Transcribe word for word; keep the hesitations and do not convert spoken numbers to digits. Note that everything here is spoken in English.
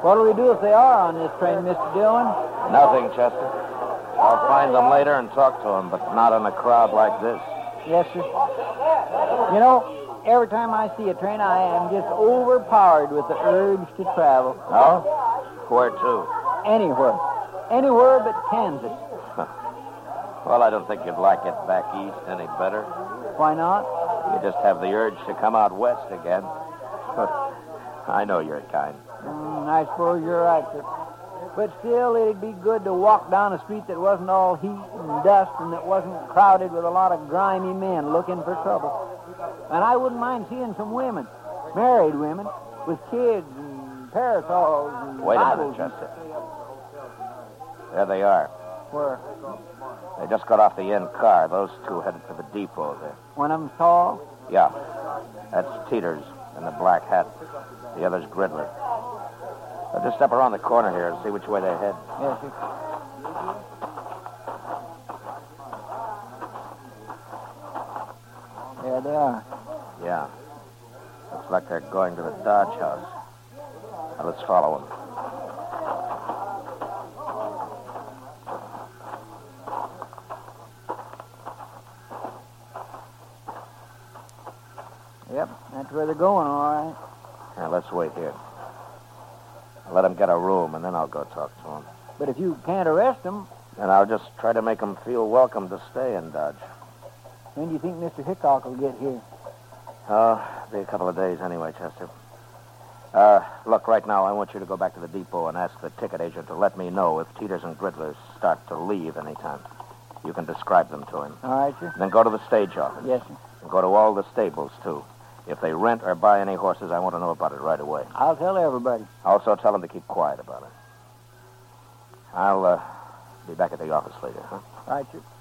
What'll we do if they are on this train, Mister Dillon? Nothing, Chester. I'll find them later and talk to them, but not in a crowd like this. Yes, sir. You know, every time I see a train, I am just overpowered with the urge to travel. Oh? Where to? Anywhere. Anywhere but Kansas. Well, I don't think you'd like it back east any better. Why not? You just have the urge to come out west again. I know your kind. Mm, I suppose you're right, sir. But still, it'd be good to walk down a street that wasn't all heat and dust and that wasn't crowded with a lot of grimy men looking for trouble. And I wouldn't mind seeing some women, married women, with kids and parasols and Wait a Bibles minute, and- Chester. There they are. Where? They just got off the end car. Those two headed for the depot there. One of them's tall? Yeah. That's Teeters in the black hat. The other's Gridler. I'll just step around the corner here and see which way they head. Yes, sir. There they are. Yeah. Looks like they're going to the Dodge House. Now, let's follow them. Yep, that's where they're going, all right. Now, let's wait here. Let them get a room, and then I'll go talk to them. But if you can't arrest them, And I'll just try to make them feel welcome to stay in Dodge. when do you think Mister Hickok will get here? Oh, be a couple of days anyway, Chester. Uh, look, right now, I want you to go back to the depot and ask the ticket agent to let me know if Teeters and Gridlers start to leave anytime. You can describe them to him. All right, sir. Then go to the stage office. Yes, sir. And go to all the stables, too. If they rent or buy any horses, I want to know about it right away. I'll tell everybody. Also, tell them to keep quiet about it. I'll uh, be back at the office later, huh? All right, sir.